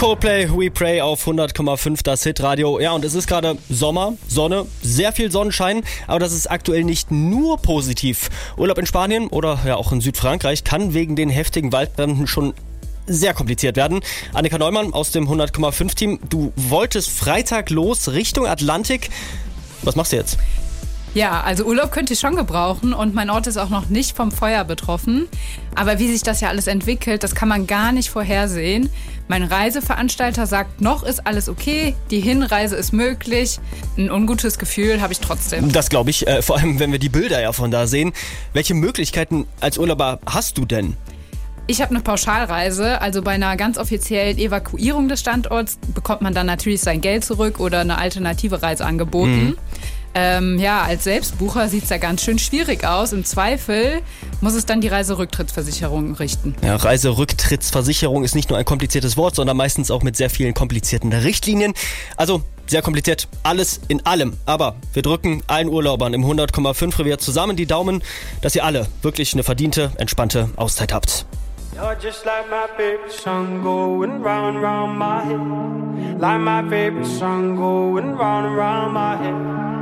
Coldplay, We Pray auf 100,5 das Hitradio. Ja, und es ist gerade Sommer, Sonne, sehr viel Sonnenschein, aber das ist aktuell nicht nur positiv. Urlaub in Spanien oder ja auch in Südfrankreich kann wegen den heftigen Waldbränden schon sehr kompliziert werden. Annika Neumann aus dem 100,5 Team, du wolltest Freitag los Richtung Atlantik. Was machst du jetzt? Ja, also Urlaub könnte ich schon gebrauchen und mein Ort ist auch noch nicht vom Feuer betroffen. Aber wie sich das ja alles entwickelt, das kann man gar nicht vorhersehen. Mein Reiseveranstalter sagt, noch ist alles okay, die Hinreise ist möglich. Ein ungutes Gefühl habe ich trotzdem. Das glaube ich, vor allem wenn wir die Bilder ja von da sehen. Welche Möglichkeiten als Urlauber hast du denn? Ich habe eine Pauschalreise, also bei einer ganz offiziellen Evakuierung des Standorts bekommt man dann natürlich sein Geld zurück oder eine alternative Reise angeboten. Als Selbstbucher sieht es ja ganz schön schwierig aus. Im Zweifel muss es dann die Reiserücktrittsversicherung richten. Ja, Reiserücktrittsversicherung ist nicht nur ein kompliziertes Wort, sondern meistens auch mit sehr vielen komplizierten Richtlinien. Also sehr kompliziert, alles in allem. Aber wir drücken allen Urlaubern im 100,5 Revier zusammen die Daumen, dass ihr alle wirklich eine verdiente, entspannte Auszeit habt. You're just like my favorite song going round and round my head. Like my favorite song going round and round my head.